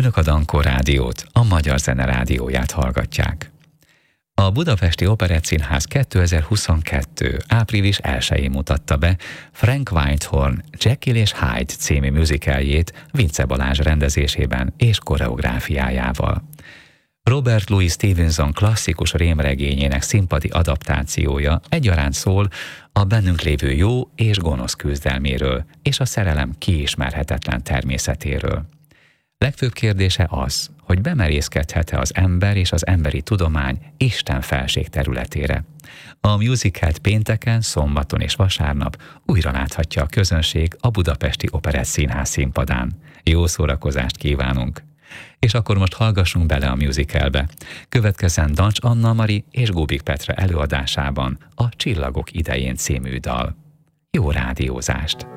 Önök a Dankor Rádiót, a Magyar Zene Rádióját hallgatják. A Budapesti Operettszínház 2022. április 1-én mutatta be Frank Whitehorn Jekyll és Hyde című musicaljét Vince Balázs rendezésében és koreográfiájával. Robert Louis Stevenson klasszikus rémregényének színpadi adaptációja egyaránt szól a bennünk lévő jó és gonosz küzdelméről és a szerelem kiismerhetetlen természetéről. Legfőbb kérdése az, hogy bemerészkedhet-e az ember és az emberi tudomány Isten felség területére. A musicalt pénteken, szombaton és vasárnap újra láthatja a közönség a Budapesti Operettszínház színpadán. Jó szórakozást kívánunk! És akkor most hallgassunk bele a musicalbe. Következzen Dancs Anna-Mari és Gubik Petra előadásában a Csillagok idején című dal. Jó rádiózást!